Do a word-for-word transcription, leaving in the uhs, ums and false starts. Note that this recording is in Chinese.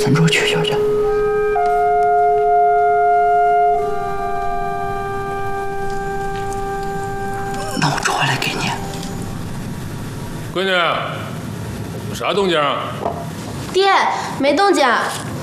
咱这取消去。那我找回来给你。 闺女，有啥动静？ 爹，没动静。